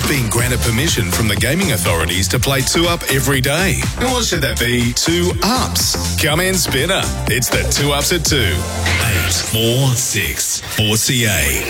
been granted permission from the gaming authorities to play 2 Up every day. Or should that be 2 Ups? Come in, Spinner. It's the 2 Ups at 2. 8 4 6 4CA.